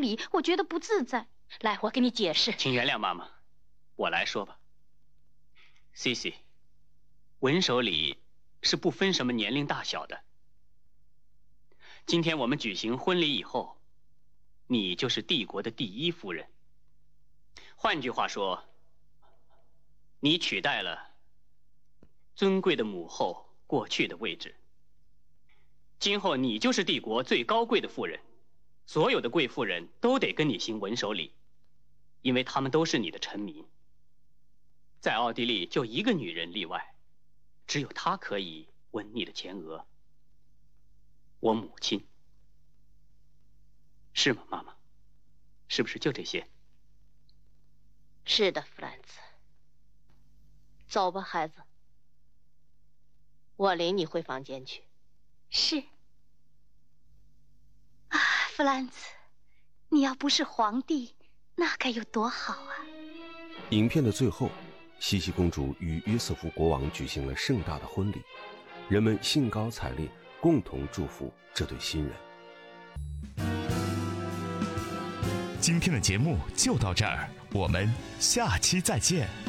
礼，我觉得不自在。来，我给你解释。 请原谅妈妈，我来说吧。Cici， 文守礼是不分什么年龄大小的。今天我们举行婚礼以后，你就是帝国的第一夫人。换句话说，你取代了尊贵的母后过去的位置。今后你就是帝国最高贵的妇人，所有的贵妇人都得跟你行文守礼，因为她们都是你的臣民。在奥地利就一个女人例外，只有她可以吻你的前额。我母亲。是吗，妈妈？是不是就这些？ 是的，弗兰茨。走吧，孩子，我领你回房间去。 是。啊，弗兰茨，你要不是皇帝，那该有多好啊！ 影片的最后，茜茜公主与约瑟夫国王举行了盛大的婚礼，人们兴高采烈，共同祝福这对新人。 今天的节目就到这儿，我们下期再见。